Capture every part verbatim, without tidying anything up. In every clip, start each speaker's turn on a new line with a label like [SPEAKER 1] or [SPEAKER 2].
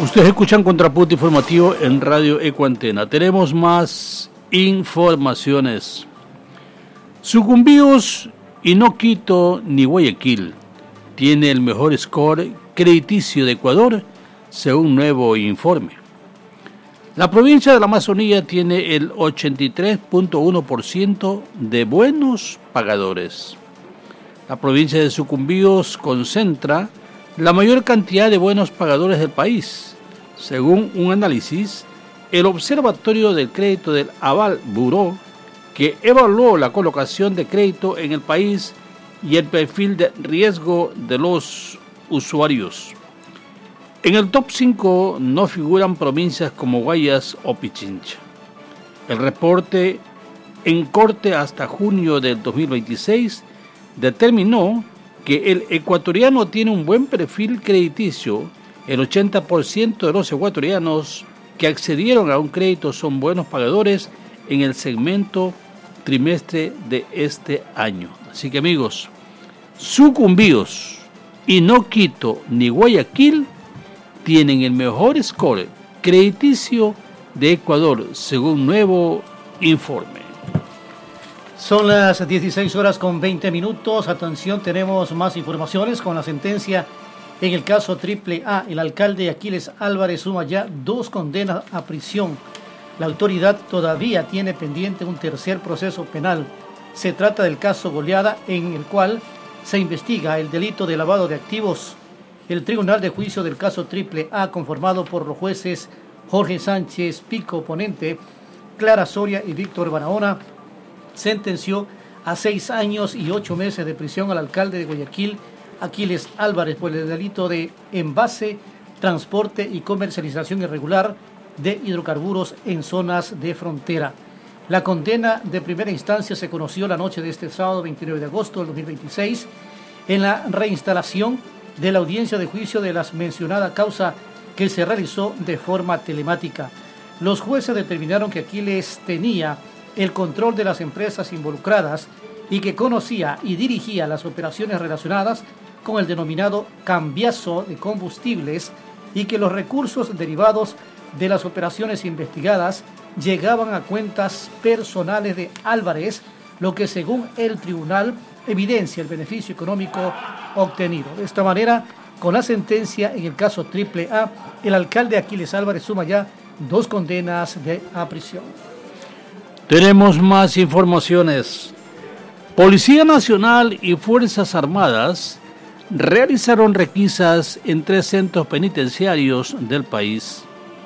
[SPEAKER 1] Ustedes escuchan Contrapunto Informativo en Radio Ecuantena. Tenemos más informaciones. Sucumbíos y no Quito ni Guayaquil tiene el mejor score crediticio de Ecuador, según nuevo informe. La provincia de la Amazonía tiene el ochenta y tres punto uno por ciento de buenos pagadores. La provincia de Sucumbíos concentra la mayor cantidad de buenos pagadores del país. Según un análisis, el Observatorio del Crédito del Aval Bureau, que evaluó la colocación de crédito en el país y el perfil de riesgo de los usuarios. En el top cinco no figuran provincias como Guayas o Pichincha. El reporte en corte hasta junio del dos mil veintiséis determinó que el ecuatoriano tiene un buen perfil crediticio. El ochenta por ciento de los ecuatorianos que accedieron a un crédito son buenos pagadores en el segmento trimestre de este año. Así que amigos, Sucumbíos y no Quito ni Guayaquil tienen el mejor score crediticio de Ecuador, según nuevo informe.
[SPEAKER 2] Son las dieciséis horas con veinte minutos. Atención, tenemos más informaciones con la sentencia en el caso Triple A. El alcalde Aquiles Álvarez suma ya dos condenas a prisión. La autoridad todavía tiene pendiente un tercer proceso penal. Se trata del caso Goleada, en el cual se investiga el delito de lavado de activos. El Tribunal de Juicio del caso Triple A, conformado por los jueces Jorge Sánchez Pico, ponente, Clara Soria y Víctor Barahona, sentenció a seis años y ocho meses de prisión al alcalde de Guayaquil, Aquiles Álvarez, por el delito de envase, transporte y comercialización irregular de hidrocarburos en zonas de frontera. La condena de primera instancia se conoció la noche de este sábado veintinueve de agosto del dos mil veintiséis en la reinstalación de la audiencia de juicio de la mencionada causa, que se realizó de forma telemática. Los jueces determinaron que Aquiles tenía el control de las empresas involucradas y que conocía y dirigía las operaciones relacionadas con el denominado cambiazo de combustibles y que los recursos derivados de las operaciones investigadas llegaban a cuentas personales de Álvarez, lo que según el tribunal evidencia el beneficio económico obtenido. De esta manera, con la sentencia en el caso Triple A, el alcalde Aquiles Álvarez suma ya dos condenas de a prisión.
[SPEAKER 1] Tenemos más informaciones. Policía Nacional y Fuerzas Armadas realizaron requisas en tres centros penitenciarios del país.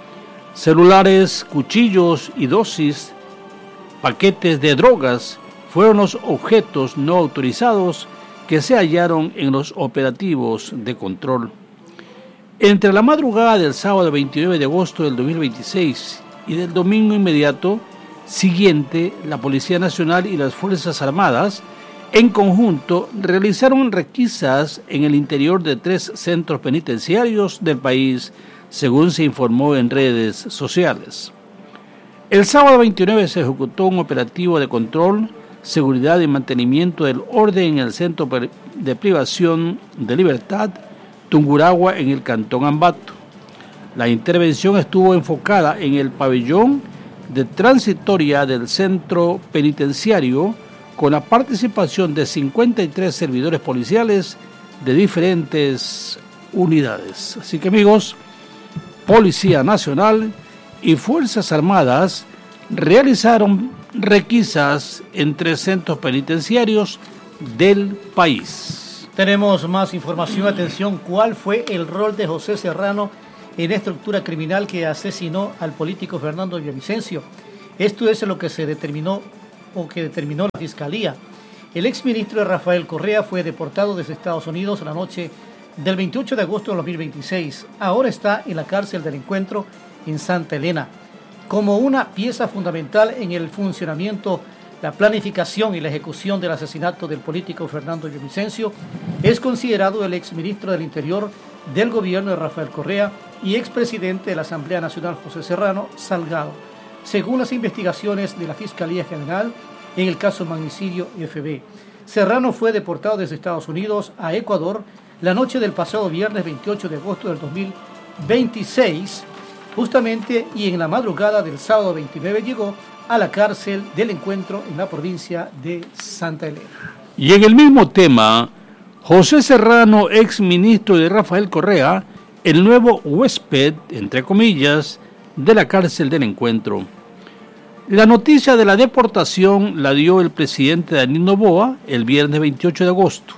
[SPEAKER 1] Celulares, cuchillos y dosis, paquetes de drogas fueron los objetos no autorizados que se hallaron en los operativos de control. Entre la madrugada del sábado veintinueve de agosto del dos mil veintiséis y del domingo inmediato siguiente, la Policía Nacional y las Fuerzas Armadas en conjunto realizaron requisas en el interior de tres centros penitenciarios del país, según se informó en redes sociales. El sábado veintinueve se ejecutó un operativo de control, seguridad y mantenimiento del orden en el centro de privación de libertad Tungurahua, en el cantón Ambato. La intervención estuvo enfocada en el pabellón de transitoria del centro penitenciario, con la participación de cincuenta y tres servidores policiales de diferentes unidades. Así que amigos, Policía Nacional y Fuerzas Armadas realizaron requisas en tres centros penitenciarios del país.
[SPEAKER 2] Tenemos más información. Atención, ¿cuál fue el rol de José Serrano en la estructura criminal que asesinó al político Fernando Villavicencio? Esto es lo que se determinó o que determinó la Fiscalía. El exministro Rafael Correa fue deportado desde Estados Unidos la noche del veintiocho de agosto de dos mil veintiséis. Ahora está en la cárcel del Encuentro en Santa Elena. Como una pieza fundamental en el funcionamiento, la planificación y la ejecución del asesinato del político Fernando Villavicencio, es considerado el exministro del Interior del gobierno de Rafael Correa y expresidente de la Asamblea Nacional José Serrano Salgado, según las investigaciones de la Fiscalía General en el caso Magnicidio F B. Serrano fue deportado desde Estados Unidos a Ecuador la noche del pasado viernes veintiocho de agosto del dos mil veintiséis, justamente, y en la madrugada del sábado veintinueve llegó a la cárcel del Encuentro en la provincia de Santa Elena.
[SPEAKER 1] Y en el mismo tema, José Serrano, ex ministro de Rafael Correa, el nuevo huésped, entre comillas, de la cárcel del Encuentro. La noticia de la deportación la dio el presidente Daniel Noboa el viernes veintiocho de agosto.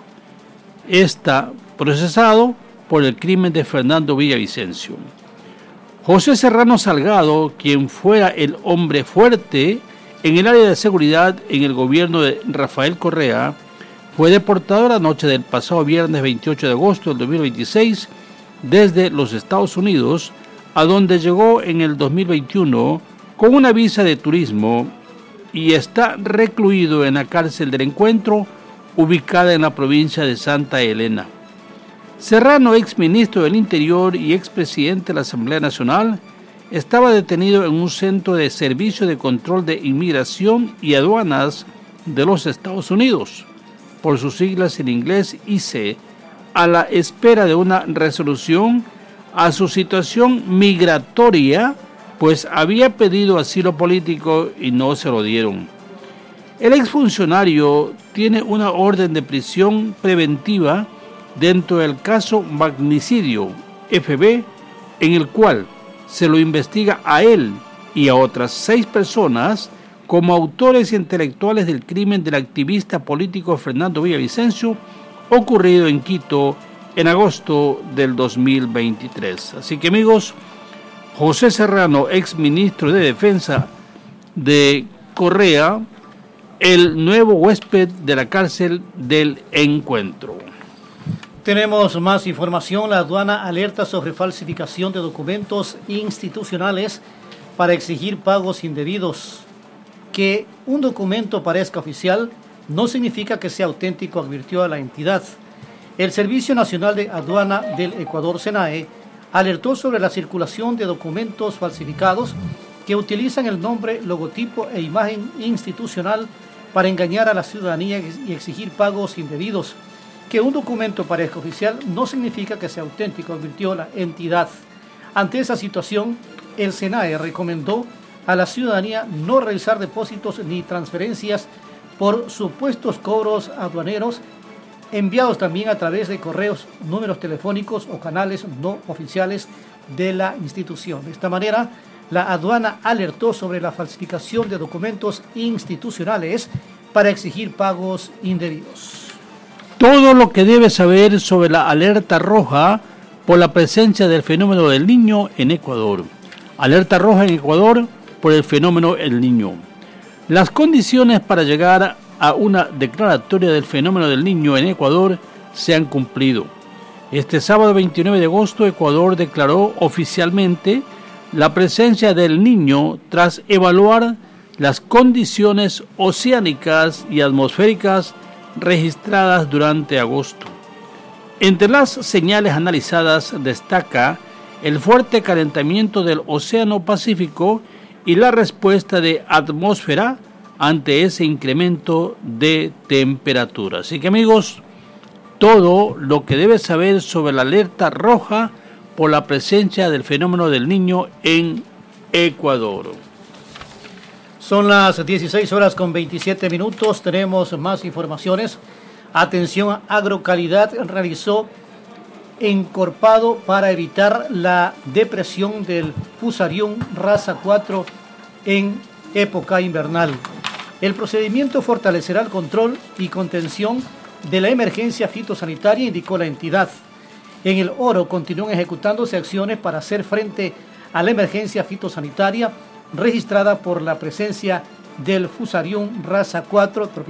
[SPEAKER 1] Está procesado por el crimen de Fernando Villavicencio. José Serrano Salgado, quien fuera el hombre fuerte en el área de seguridad en el gobierno de Rafael Correa, fue deportado la noche del pasado viernes veintiocho de agosto del dos mil veintiséis desde los Estados Unidos, a donde llegó en el dos mil veintiuno con una visa de turismo y está recluido en la cárcel del Encuentro, ubicada en la provincia de Santa Elena. Serrano, ex ministro del Interior y expresidente de la Asamblea Nacional, estaba detenido en un centro de servicio de control de inmigración y aduanas de los Estados Unidos, por sus siglas en inglés I C E, a la espera de una resolución a su situación migratoria, pues había pedido asilo político y no se lo dieron. El exfuncionario tiene una orden de prisión preventiva dentro del caso Magnicidio F B, en el cual se lo investiga a él y a otras seis personas como autores intelectuales del crimen del activista político Fernando Villavicencio, ocurrido en Quito en agosto del dos mil veintitrés. Así que, amigos, José Serrano, ex ministro de Defensa de Correa, el nuevo huésped de la cárcel del Encuentro.
[SPEAKER 2] Tenemos más información. La aduana alerta sobre falsificación de documentos institucionales para exigir pagos indebidos. Que un documento parezca oficial no significa que sea auténtico, advirtió a la entidad. El Servicio Nacional de Aduana del Ecuador, SENAE, alertó sobre la circulación de documentos falsificados que utilizan el nombre, logotipo e imagen institucional para engañar a la ciudadanía y exigir pagos indebidos. Que un documento parezca oficial no significa que sea auténtico, advirtió la entidad. Ante esa situación, el SENAE recomendó a la ciudadanía no realizar depósitos ni transferencias por supuestos cobros aduaneros enviados también a través de correos, números telefónicos o canales no oficiales de la institución. De esta manera, la aduana alertó sobre la falsificación de documentos institucionales para exigir pagos indebidos.
[SPEAKER 1] Todo lo que debes saber sobre la alerta roja por la presencia del fenómeno del Niño en Ecuador. Alerta roja en Ecuador por el fenómeno El Niño. Las condiciones para llegar a una declaratoria del fenómeno del Niño en Ecuador se han cumplido. Este sábado veintinueve de agosto, Ecuador declaró oficialmente la presencia del Niño tras evaluar las condiciones oceánicas y atmosféricas registradas durante agosto. Entre las señales analizadas destaca el fuerte calentamiento del Océano Pacífico y la respuesta de atmósfera ante ese incremento de temperatura. Así que, amigos, todo lo que debes saber sobre la alerta roja por la presencia del fenómeno del Niño en Ecuador.
[SPEAKER 2] Son las dieciséis horas con veintisiete minutos. Tenemos más informaciones. Atención, Agrocalidad realizó encorpado para evitar la depresión del Fusarium raza cuatro en época invernal. El procedimiento fortalecerá el control y contención de la emergencia fitosanitaria, indicó la entidad. En el Oro continúan ejecutándose acciones para hacer frente a la emergencia fitosanitaria registrada por la presencia del Fusarium raza cuatro